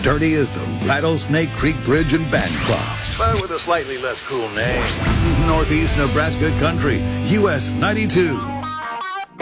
sturdy as the Rattlesnake Creek Bridge in Bancroft, but with a slightly less cool name. Northeast Nebraska country, US 92.